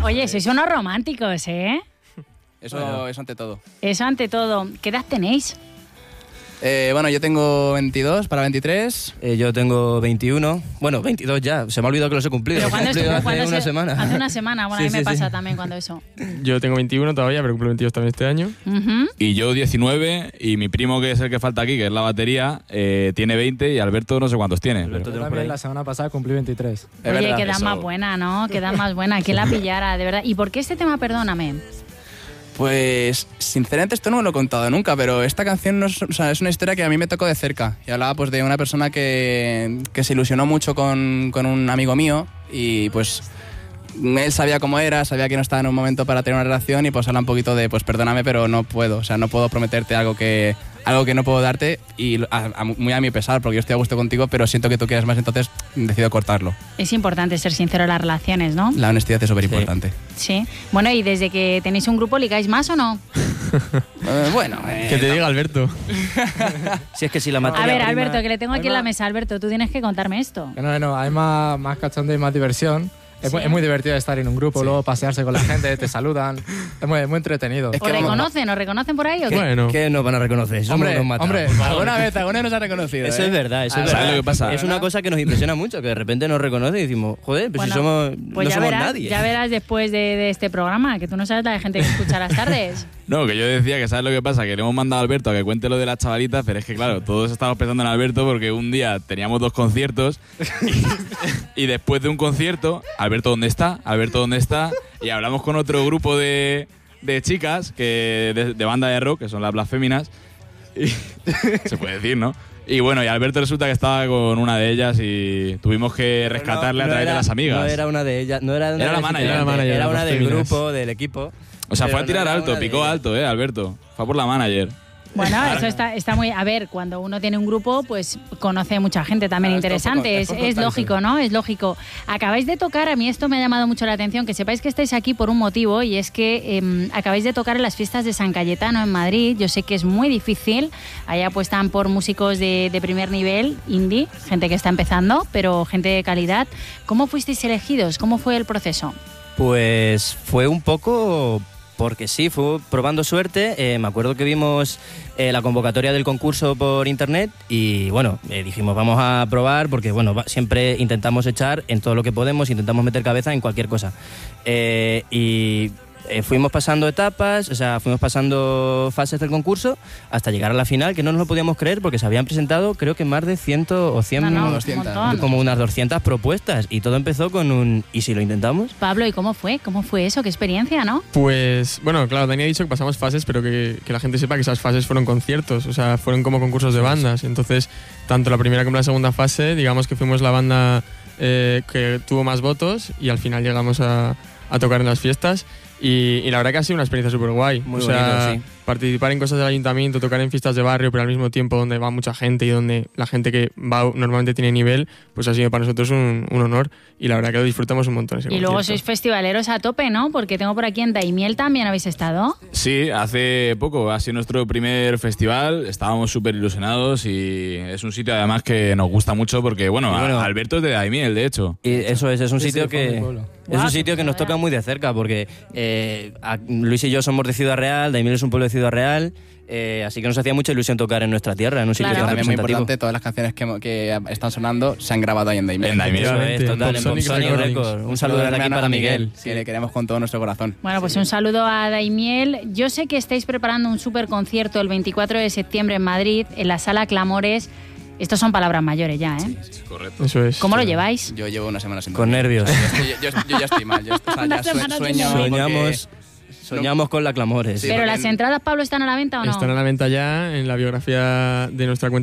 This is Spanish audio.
Oye, sois unos románticos, ¿eh? Eso ante todo. Eso ante todo. ¿Qué edad tenéis? Bueno, yo tengo 22 para 23. Yo tengo 21. Bueno, 22 ya. Se me ha olvidado que los he cumplido. Pero ¿cuándo hace una semana. Hace una semana. Bueno, Sí, a mí me sí, pasa sí. también cuando eso. Yo tengo 21 todavía, pero cumplo 22 también este año. Uh-huh. Y yo 19, y mi primo, que es el que falta aquí, que es la batería, tiene 20, y Alberto no sé cuántos tiene. Alberto, pero- Yo también la semana pasada cumplí 23. Es Oye, verdad, queda eso. más buena, ¿no? Queda más buena. ¿Quién la pillara, de verdad? ¿Y por qué este tema, perdóname? Pues, sinceramente, esto no me lo he contado nunca, pero esta canción no es, o sea, es una historia que a mí me tocó de cerca. Y hablaba pues de una persona que se ilusionó mucho con un amigo mío y pues él sabía cómo era, sabía que no estaba en un momento para tener una relación y pues habla un poquito de pues perdóname, pero no puedo. O sea, no puedo prometerte algo que no puedo darte y muy a mi pesar, porque yo estoy a gusto contigo, pero siento que tú quieres más, entonces decido cortarlo. Es importante ser sincero en las relaciones, ¿no? La honestidad es súper importante. Sí. Bueno, y desde que tenéis un grupo, ¿ligáis más o no? Que te diga Alberto. Si es que si la materia A ver, prima- Alberto, que le tengo aquí en la Además- mesa. Alberto, tú tienes que contarme esto. No, hay más cachondeo y más diversión. Es, Sí. es muy divertido estar en un grupo, luego pasearse con la gente, te saludan. Es muy entretenido. Es ¿Os que reconocen? ¿Os reconocen por ahí o qué? Bueno, ¿Qué nos van a reconocer? Somos Hombre, unos matados. alguna nos ha reconocido. Eso es verdad, eso es ¿Sabes verdad. lo que pasa? Es una cosa que nos impresiona mucho, que de repente nos reconoce y decimos, joder, pues Bueno, si somos, pues no ya somos verás, nadie. ya verás después de este programa, que tú no sabes la de gente que escucha las tardes. No, que yo decía que ¿sabes lo que pasa? Que le hemos mandado a Alberto a que cuente lo de las chavalitas, pero es que claro, todos estamos pensando en Alberto porque un día teníamos 2 conciertos y después de un concierto, Alberto, ¿dónde está? Alberto, ¿dónde está? Y hablamos con otro grupo de chicas de banda de rock, que son las Blasféminas, y se puede decir, ¿no? Y bueno, y Alberto resulta que estaba con una de ellas y tuvimos que rescatarle a través de las amigas. No era una de ellas, no era una Era de la las manager. integrantes, Era la manager, era las una del Blasféminas. grupo, del equipo. O sea, fue a Pero tirar no era alto, una de picó ellas. alto, Alberto. Fue por la manager. Bueno, eso está muy... A ver, cuando uno tiene un grupo, pues conoce mucha gente también Claro, interesante. esto Es lógico, ¿no? Es lógico. Acabáis de tocar, a mí esto me ha llamado mucho la atención, que sepáis que estáis aquí por un motivo, y es que acabáis de tocar en las fiestas de San Cayetano en Madrid. Yo sé que es muy difícil. Allá apuestan por músicos de primer nivel, indie, gente que está empezando, pero gente de calidad. ¿Cómo fuisteis elegidos? ¿Cómo fue el proceso? Pues fue un poco porque sí, fue probando suerte. Me acuerdo que vimos la convocatoria del concurso por internet y bueno, dijimos vamos a probar porque bueno, siempre intentamos echar en todo lo que podemos, intentamos meter cabeza en cualquier cosa. Fuimos pasando etapas, o sea, fuimos pasando fases del concurso hasta llegar a la final, que no nos lo podíamos creer porque se habían presentado creo que más de 100 o 100, No, no, un 200, montón. como unas 200 propuestas y todo empezó con un ¿y si lo intentamos? Pablo, ¿y cómo fue? ¿Cómo fue eso? ¿Qué experiencia, no? pues bueno, claro, Dani ha dicho que pasamos fases, pero que la gente sepa que esas fases fueron conciertos, o sea, fueron como concursos de bandas. Entonces, tanto la primera como la segunda fase, digamos que fuimos la banda que tuvo más votos y al final llegamos a tocar en las fiestas. Y la verdad que ha sido una experiencia súper guay. Muy o sea, bonito, sí. participar en cosas del ayuntamiento, tocar en fiestas de barrio, pero al mismo tiempo donde va mucha gente y donde la gente que va normalmente tiene nivel, pues ha sido para nosotros un honor y la verdad que lo disfrutamos un montón ese Y luego concierto. sois festivaleros a tope, ¿no? Porque tengo por aquí en Daimiel también habéis estado. Sí, hace poco ha sido nuestro primer festival, estábamos súper ilusionados y es un sitio además que nos gusta mucho porque, bueno, Y bueno, Alberto es de Daimiel, de hecho. Y eso es un Sí, sitio sí, fue mi que pueblo. es un sitio que nos toca muy de cerca porque Luis y yo somos de Ciudad Real, Daimiel es un pueblo de Ciudad Real, así que nos hacía mucha ilusión tocar en nuestra tierra, en un sitio Claro. tan También muy representativo. importante, todas las canciones que están sonando se han grabado ahí en Daimiel. En Daimiel. Eso es, Efectivamente, total, en Pop Pop Sonic Sonic Recordings. Records. Un saludo desde aquí para Miguel. que le queremos con todo nuestro corazón. Bueno, pues un saludo a Daimiel. Yo sé que estáis preparando un súper concierto el 24 de septiembre en Madrid, en la Sala Clamores. Estos son palabras mayores ya, ¿eh? Correcto. Eso es. ¿Cómo lo lleváis? Yo llevo una semana sin Con dormir. nervios. Yo ya estoy mal. Una semana sin sueño dormir. Soñamos con la Clamores. Sí, Pero porque las entradas, Pablo, ¿están a la venta o no? Están a la venta ya en la biografía de nuestra cuenta